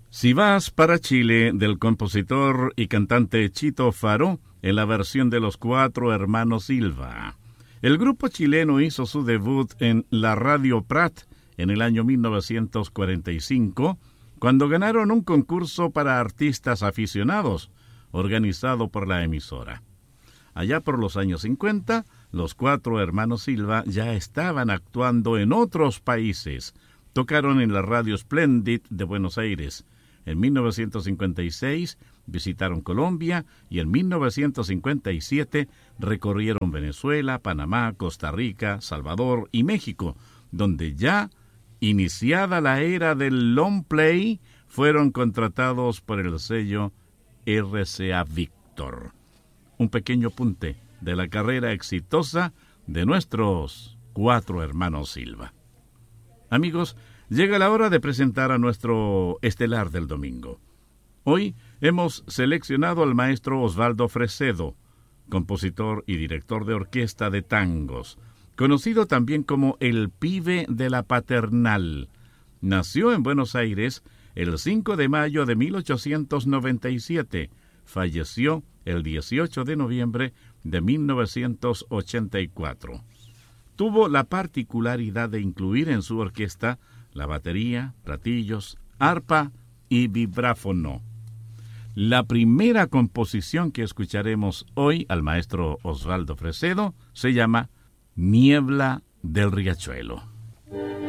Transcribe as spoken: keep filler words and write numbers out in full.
Si vas para Chile, del compositor y cantante Chito Faro, en la versión de los Cuatro Hermanos Silva. El grupo chileno hizo su debut en la Radio Prat en el año mil novecientos cuarenta y cinco, cuando ganaron un concurso para artistas aficionados, organizado por la emisora. Allá por los años cincuenta, los Cuatro Hermanos Silva ya estaban actuando en otros países. Tocaron en la Radio Splendid de Buenos Aires. En mil novecientos cincuenta y seis visitaron Colombia y en mil novecientos cincuenta y siete recorrieron Venezuela, Panamá, Costa Rica, Salvador y México, donde ya, iniciada la era del long play, fueron contratados por el sello R C A Víctor. Un pequeño apunte de la carrera exitosa de nuestros Cuatro Hermanos Silva. Amigos, llega la hora de presentar a nuestro estelar del domingo. Hoy hemos seleccionado al maestro Osvaldo Fresedo, compositor y director de orquesta de tangos, conocido también como el Pibe de la Paternal. Nació en Buenos Aires el cinco de mayo de mil ochocientos noventa y siete. Falleció el dieciocho de noviembre de mil novecientos ochenta y cuatro. Tuvo la particularidad de incluir en su orquesta la batería, platillos, arpa y vibráfono. La primera composición que escucharemos hoy al maestro Osvaldo Fresedo se llama Niebla del Riachuelo.